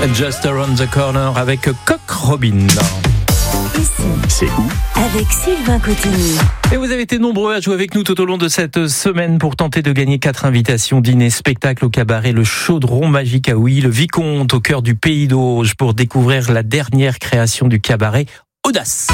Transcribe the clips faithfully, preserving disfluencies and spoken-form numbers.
Just Around the Corner avec Coq Robin. Ici, c'est où? Avec Sylvain Cotigny. Et vous avez été nombreux à jouer avec nous tout au long de cette semaine pour tenter de gagner quatre invitations, dîner, spectacle au cabaret, le Chaudron Magique à Ouilly, le Vicomte au cœur du Pays d'Auge pour découvrir la dernière création du cabaret, Audace.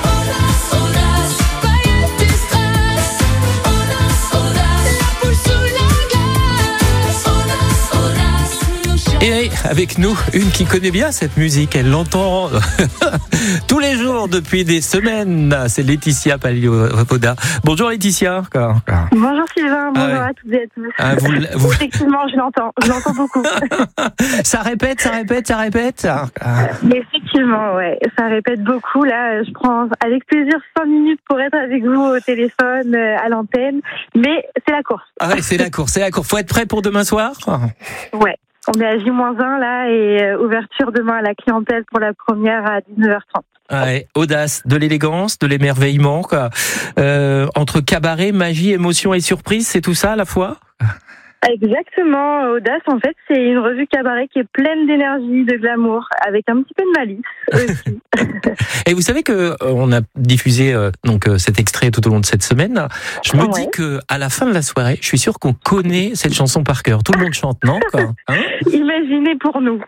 Et avec nous, une qui connaît bien cette musique, elle l'entend tous les jours depuis des semaines, c'est Laetitia Paliovoda. Bonjour Laetitia. Bonjour Sylvain, bonjour ah ouais. à toutes et à tous. Ah, vous, vous... Effectivement, je l'entends, je l'entends beaucoup. Ça répète, ça répète, ça répète. Mais effectivement, ouais, ça répète beaucoup. Là, je prends avec plaisir cinq minutes pour être avec vous au téléphone, à l'antenne, mais c'est la course. Ah ouais, c'est la course, c'est la course. Faut être prêt pour demain soir. Ouais. On est à J moins un là et euh, ouverture demain à la clientèle pour la première à dix-neuf heures trente. Ouais, audace, de l'élégance, de l'émerveillement, quoi. Euh, entre cabaret, magie, émotion et surprise, c'est tout ça à la fois ? Exactement, Audace, en fait, c'est une revue cabaret qui est pleine d'énergie, de glamour, avec un petit peu de malice aussi. Et vous savez que euh, on a diffusé euh, donc euh, cet extrait tout au long de cette semaine. Je me ouais. dis que à la fin de la soirée, je suis sûr qu'on connaît cette chanson par cœur. Tout le monde chante, non quoi, hein? Imaginez pour nous.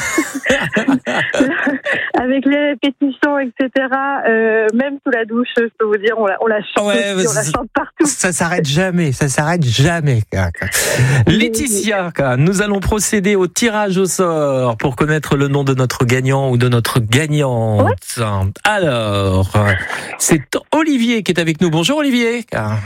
Avec les répétitions, et cetera. Euh, même sous la douche, je peux vous dire, on la, on la chante, ouais, aussi, on la chante partout. Ça s'arrête jamais, ça s'arrête jamais. Quoi, quoi. Laetitia, nous allons procéder au tirage au sort pour connaître le nom de notre gagnant ou de notre gagnante. Ouais. Alors, c'est Olivier qui est avec nous. Bonjour Olivier.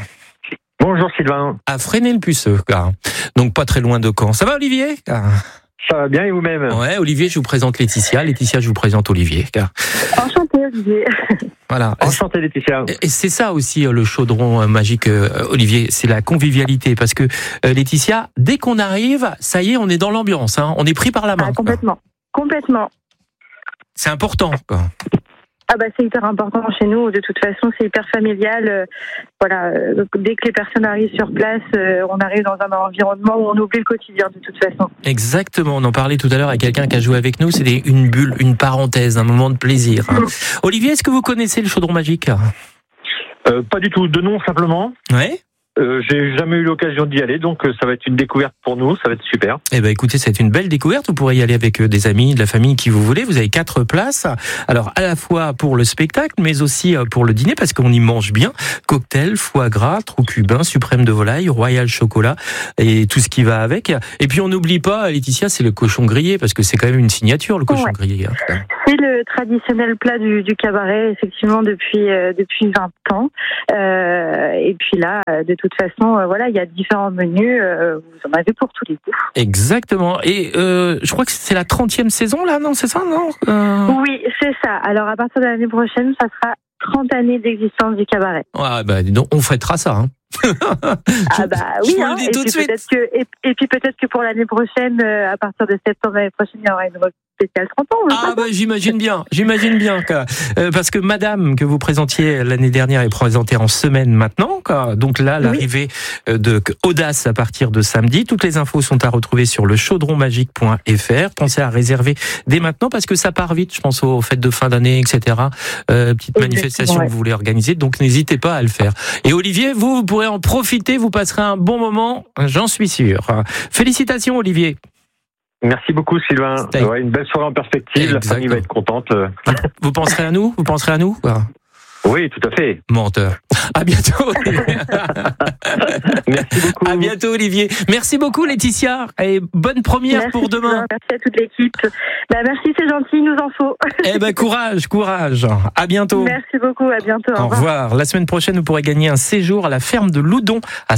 Bonjour Sylvain. À Fresnay-le-Puceux, donc pas très loin de Caen. Ça va Olivier? Ça va bien et vous-même? Ouais, Olivier, je vous présente Laetitia. Laetitia, je vous présente Olivier. Enchanté Olivier. Voilà. Enchanté Laetitia. Et c'est ça aussi le chaudron magique, Olivier, c'est la convivialité. Parce que Laetitia, dès qu'on arrive, ça y est, on est dans l'ambiance, hein, on est pris par la main. Ah, complètement, quoi. complètement. C'est important, quoi. Ah bah c'est hyper important chez nous. De toute façon, c'est hyper familial. Euh, voilà, euh, dès que les personnes arrivent sur place, euh, on arrive dans un environnement où on oublie le quotidien de toute façon. Exactement. On en parlait tout à l'heure avec quelqu'un qui a joué avec nous. C'était une bulle, une parenthèse, un moment de plaisir. Hein. Olivier, est-ce que vous connaissez le chaudron magique? euh, Pas du tout. De nom simplement. Ouais. Euh, j'ai jamais eu l'occasion d'y aller, donc euh, ça va être une découverte pour nous, ça va être super. Eh ben écoutez, c'est une belle découverte. Vous pourrez y aller avec des amis, de la famille, qui vous voulez. Vous avez quatre places. Alors à la fois pour le spectacle, mais aussi pour le dîner, parce qu'on y mange bien. Cocktail, foie gras, trou cubain, suprême de volaille, royal chocolat et tout ce qui va avec. Et puis on n'oublie pas, Laetitia, c'est le cochon grillé, parce que c'est quand même une signature, le cochon ouais. grillé. Hein. C'est le traditionnel plat du, du cabaret, effectivement, depuis euh, depuis vingt ans. Euh, et puis là, de toute façon, euh, voilà, il y a différents menus. Euh, vous en avez pour tous les goûts. Exactement. Et euh, je crois que c'est la trentième saison, là, non? C'est ça, non? euh... Oui, c'est ça. Alors, à partir de l'année prochaine, ça sera trente années d'existence du cabaret. Ouais, bah, dis donc, on fêtera ça, hein. Ah bah oui, je hein. vous le dis et, tout puis de suite. Peut-être que, et, et puis peut-être que pour l'année prochaine, euh, à partir de septembre l'année prochaine, il y aura une spéciale trente ans. Ah bah j'imagine bien, j'imagine bien quoi. Euh, parce que Madame que vous présentiez l'année dernière est présentée en semaine maintenant quoi. Donc là l'arrivée oui. de Audace à partir de samedi. Toutes les infos sont à retrouver sur le chaudron magique point f r. Pensez à réserver dès maintenant parce que ça part vite. Je pense aux fêtes de fin d'année, et cetera. Euh, petite Exactement, manifestation ouais. que vous voulez organiser, donc n'hésitez pas à le faire. Et Olivier, vous, vous pourrez en profiter, vous passerez un bon moment, j'en suis sûr. Félicitations Olivier. Merci beaucoup Sylvain. Ouais, une belle soirée en perspective. Exactement. La famille va être contente. Vous penserez à nous? Vous penserez à nous? Oui, tout à fait. Menteur. À bientôt. Merci beaucoup. À bientôt Olivier. Merci beaucoup Laetitia et bonne première merci pour demain. Merci à toute l'équipe. Bah, merci, c'est gentil, il nous en faut. Eh ben courage, courage. À bientôt. Merci beaucoup, à bientôt. Au revoir. Au revoir. La semaine prochaine, vous pourrez gagner un séjour à la ferme de Loudon à